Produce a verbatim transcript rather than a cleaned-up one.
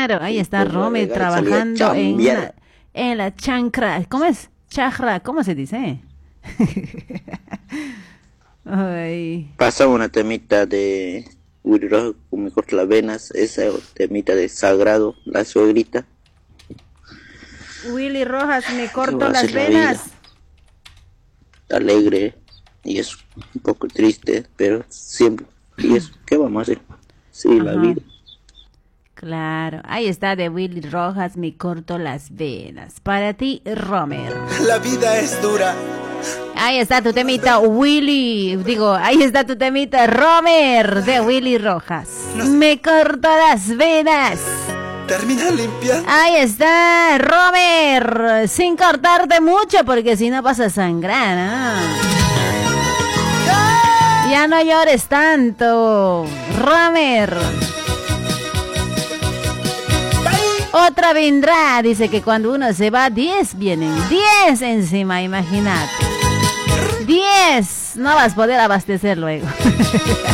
Claro, ahí está Romer trabajando en, una, en la chancra. ¿Cómo es? Chajra, ¿cómo se dice? Ay. Pasa una temita de Willy Rojas, me corta las venas, esa temita de Sagrado, la suegrita. Willy Rojas, me corto las venas. Alegre y es un poco triste, pero siempre, y eso, ¿qué vamos a hacer? Sí, ajá, la vida. Claro, ahí está de Willy Rojas, me corto las venas. Para ti, Romer. La vida es dura. Ahí está tu temita, Willy. Digo, ahí está tu temita, Romer, de Willy Rojas. Me corto las venas. Termina limpiando. Ahí está, Romer. Sin cortarte mucho, porque si no vas a sangrar, ¿no? Ya no llores tanto, Romer. Otra vendrá, dice que cuando uno se va, diez vienen, diez encima, imagínate. diez, no vas a poder abastecer luego.